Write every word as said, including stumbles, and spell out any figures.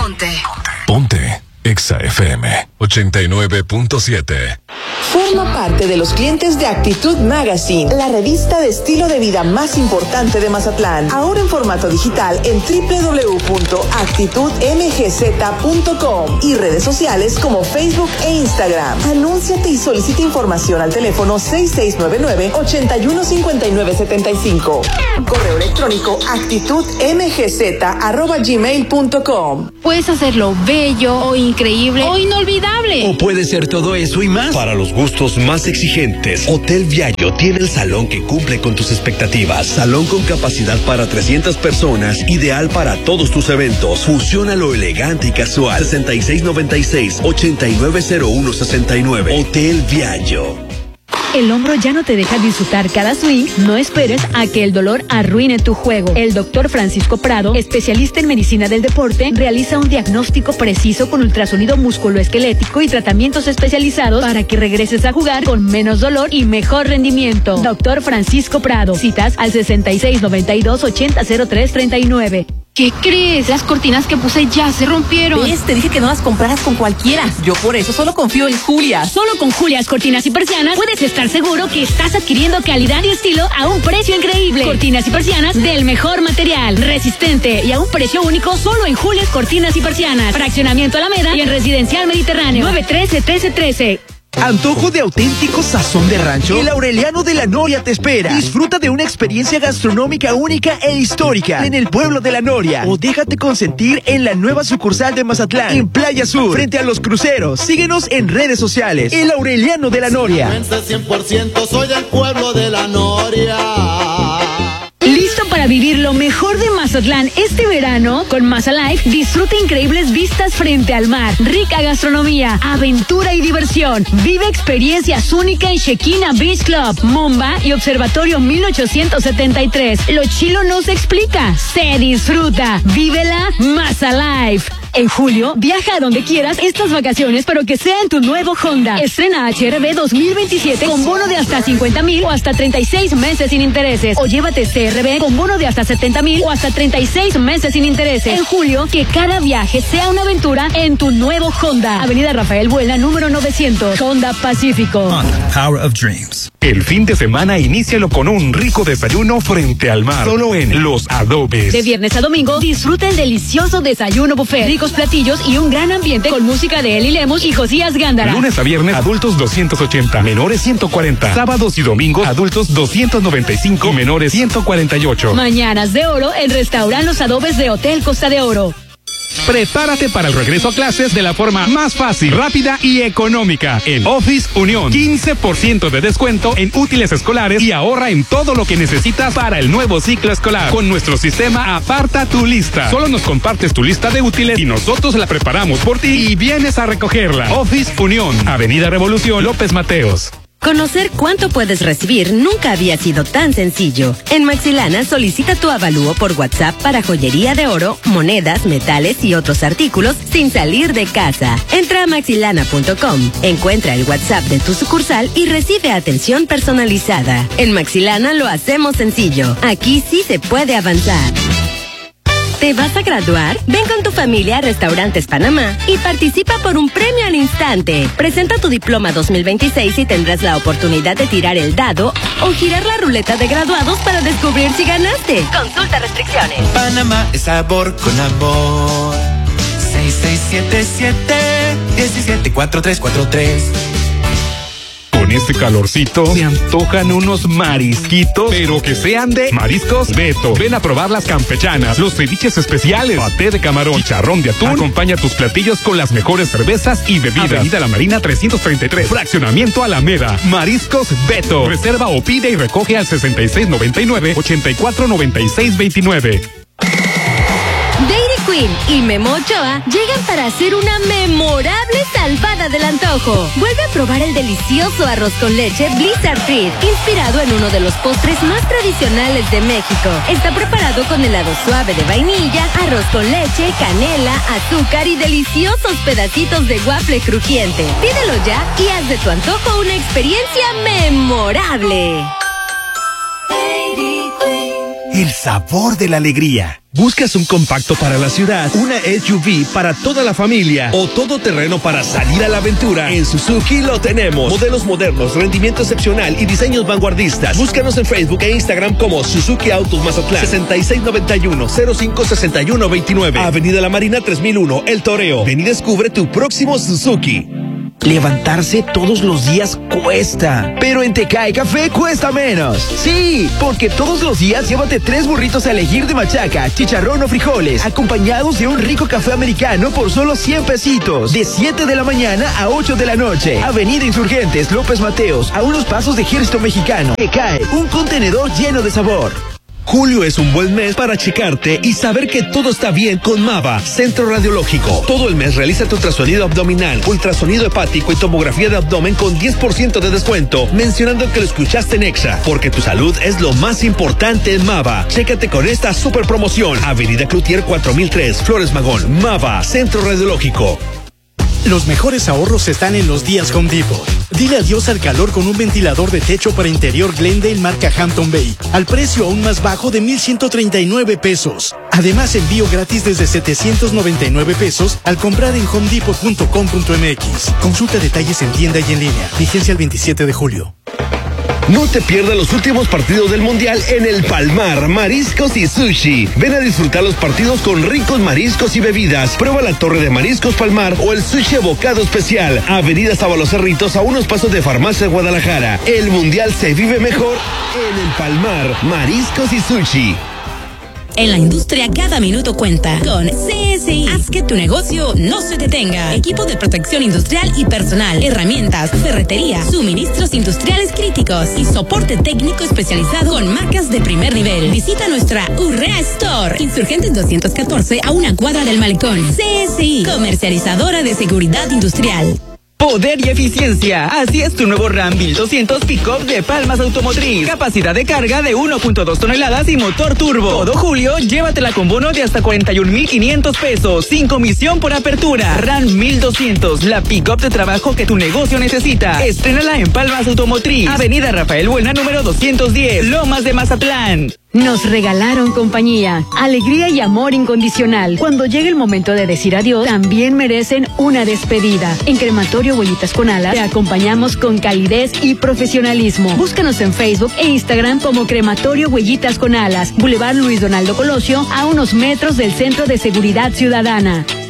Ponte. Ponte. Exa F M ochenta y nueve punto siete. Forma parte de los clientes de Actitud Magazine, la revista de estilo de vida más importante de Mazatlán. Ahora en formato digital en doble u doble u doble u punto actitud m g z punto com y redes sociales como Facebook e Instagram. Anúnciate y solicita información al teléfono seis seis nueve nueve, ocho uno cinco nueve siete cinco. Correo electrónico actitudmgz arroba gmail punto com. Puedes hacerlo bello o increíble o inolvidable. O puede ser todo eso y más. Para los gustos más exigentes, Hotel Viallo tiene el salón que cumple con tus expectativas. Salón con capacidad para trescientas personas, ideal para todos tus eventos. Fusiona lo elegante y casual. sesenta y seis noventa y seis, ochenta y nueve cero uno sesenta y nueve. Hotel Viallo. ¿El hombro ya no te deja disfrutar cada swing? No esperes a que el dolor arruine tu juego. El doctor Francisco Prado, especialista en medicina del deporte, realiza un diagnóstico preciso con ultrasonido musculoesquelético y tratamientos especializados para que regreses a jugar con menos dolor y mejor rendimiento. Doctor Francisco Prado. Citas al sesenta y seis noventa y dos, ochenta cero tres treinta y nueve. ¿Qué crees? Las cortinas que puse ya se rompieron. ¿Ves? Te dije que no las compraras con cualquiera. Yo por eso solo confío en Julias. Solo con Julias Cortinas y Persianas puedes estar seguro que estás adquiriendo calidad y estilo a un precio increíble. Cortinas y persianas del mejor material, resistente y a un precio único solo en Julias Cortinas y Persianas. Fraccionamiento Alameda y en Residencial Mediterráneo. nueve trece, trece trece. ¿Antojo de auténtico sazón de rancho? El Aureliano de la Noria te espera. Disfruta de una experiencia gastronómica única e histórica en el pueblo de la Noria. O déjate consentir en la nueva sucursal de Mazatlán, en Playa Sur, frente a los cruceros. Síguenos en redes sociales. El Aureliano de la Noria. cien por ciento soy del pueblo de la Noria. ¿Listo para vivir lo mejor de Mazatlán este verano? Con Mazalife disfruta increíbles vistas frente al mar, rica gastronomía, aventura y diversión. Vive experiencias únicas en Shekina Beach Club, Momba y Observatorio mil ochocientos setenta y tres. Lo chilo no se explica, se disfruta. Vívela Mazalife. En julio, viaja a donde quieras estas vacaciones, pero que sea en tu nuevo Honda. Estrena H R V dos mil veintisiete con bono de hasta cincuenta mil o hasta treinta y seis meses sin intereses. O llévate C R V con bono de hasta setenta mil o hasta treinta y seis meses sin intereses. En julio, que cada viaje sea una aventura en tu nuevo Honda. Avenida Rafael Buena, número novecientos. Honda Pacífico. Honda, Power of Dreams. El fin de semana inícialo con un rico desayuno frente al mar. Solo en Los Adobes. De viernes a domingo, disfruta el delicioso desayuno buffet. Ricos platillos y un gran ambiente con música de Eli Lemus y Josías Gándara. Lunes a viernes, adultos doscientos ochenta, menores ciento cuarenta. Sábados y domingos, adultos doscientos noventa y cinco, menores ciento cuarenta y ocho. Mañanas de oro en Restaurant Los Adobes de Hotel Costa de Oro. Prepárate para el regreso a clases de la forma más fácil, rápida y económica. En Office Unión, quince por ciento de descuento en útiles escolares y ahorra en todo lo que necesitas para el nuevo ciclo escolar. Con nuestro sistema Aparta tu Lista. Solo nos compartes tu lista de útiles y nosotros la preparamos por ti y vienes a recogerla. Office Unión, Avenida Revolución, López Mateos. Conocer cuánto puedes recibir nunca había sido tan sencillo. En Maxilana solicita tu avalúo por WhatsApp para joyería de oro, monedas, metales y otros artículos sin salir de casa. Entra a maxilana punto com, encuentra el WhatsApp de tu sucursal y recibe atención personalizada. En Maxilana lo hacemos sencillo. Aquí sí se puede avanzar. ¿Te vas a graduar? Ven con tu familia a Restaurantes Panamá y participa por un premio al instante. Presenta tu diploma dos mil veintiséis y tendrás la oportunidad de tirar el dado o girar la ruleta de graduados para descubrir si ganaste. Consulta restricciones. Panamá es sabor con amor. seis seis siete siete, diecisiete cuatro tres cuatro tres. Con este calorcito se antojan unos marisquitos, pero que sean de Mariscos Beto. Ven a probar las campechanas, los ceviches especiales, paté de camarón, chicharrón de atún. Acompaña tus platillos con las mejores cervezas y bebidas. Avenida La Marina trescientos treinta y tres, Fraccionamiento Alameda. Mariscos Beto. Reserva o pide y recoge al sesenta y seis noventa y nueve, ochenta y cuatro noventa y seis veintinueve. Dairy Queen y Memo Ochoa llegan para hacer una memorable salvada del antojo. Vuelve a probar el delicioso arroz con leche Blizzard Treat, inspirado en uno de los postres más tradicionales de México. Está preparado con helado suave de vainilla, arroz con leche, canela, azúcar y deliciosos pedacitos de waffle crujiente. Pídelo ya y haz de tu antojo una experiencia memorable. El sabor de la alegría. ¿Buscas un compacto para la ciudad, una S U V para toda la familia o todoterreno para salir a la aventura? En Suzuki lo tenemos. Modelos modernos, rendimiento excepcional y diseños vanguardistas. Búscanos en Facebook e Instagram como Suzuki Autos Mazatlán. sesenta y seis noventa y uno, cero cinco sesenta y uno veintinueve. Avenida La Marina tres mil uno, El Toreo. Ven y descubre tu próximo Suzuki. Levantarse todos los días cuesta, pero en Tecae Café cuesta menos. Sí, porque todos los días llévate tres burritos a elegir de machaca, chicharrón o frijoles, acompañados de un rico café americano por solo cien pesitos. De siete de la mañana a ocho de la noche. Avenida Insurgentes, López Mateos, a unos pasos de Ejército Mexicano. Tecae, un contenedor lleno de sabor. Julio es un buen mes para checarte y saber que todo está bien con Mava, Centro Radiológico. Todo el mes realiza tu ultrasonido abdominal, ultrasonido hepático y tomografía de abdomen con diez por ciento de descuento, mencionando que lo escuchaste en Exa, porque tu salud es lo más importante en Mava. Chécate con esta super promoción. Avenida Cloutier cuatro mil tres, Flores Magón. Mava, Centro Radiológico. Los mejores ahorros están en los días Home Depot. Dile adiós al calor con un ventilador de techo para interior Glendale marca Hampton Bay, al precio aún más bajo de mil ciento treinta y nueve pesos. Además, envío gratis desde setecientos noventa y nueve pesos al comprar en home depot punto com punto m x. Consulta detalles en tienda y en línea. Vigencia el veintisiete de julio. No te pierdas los últimos partidos del Mundial en El Palmar, Mariscos y Sushi. Ven a disfrutar los partidos con ricos mariscos y bebidas. Prueba la torre de Mariscos Palmar o el sushi abocado especial. Avenida Sábalo Cerritos, a unos pasos de Farmacia Guadalajara. El Mundial se vive mejor en El Palmar, Mariscos y Sushi. En la industria cada minuto cuenta. Con C S I, haz que tu negocio no se detenga. Equipo de protección industrial y personal, herramientas, ferretería, suministros industriales críticos y soporte técnico especializado con marcas de primer nivel. Visita nuestra Urrea Store, Insurgentes doscientos catorce, a una cuadra del Malecón. C S I, comercializadora de seguridad industrial. Poder y eficiencia. Así es tu nuevo Ram mil doscientos Pick-up de Palmas Automotriz. Capacidad de carga de uno punto dos toneladas y motor turbo. Todo julio, llévatela con bono de hasta cuarenta y un mil quinientos pesos, sin comisión por apertura. Ram mil doscientos, la Pick-up de trabajo que tu negocio necesita. Estrénala en Palmas Automotriz. Avenida Rafael Buena, número doscientos diez, Lomas de Mazatlán. Nos regalaron compañía, alegría y amor incondicional. Cuando llegue el momento de decir adiós, también merecen una despedida. En Crematorio Huellitas con Alas te acompañamos con calidez y profesionalismo. Búscanos en Facebook e Instagram como Crematorio Huellitas con Alas, Boulevard Luis Donaldo Colosio, a unos metros del Centro de Seguridad Ciudadana.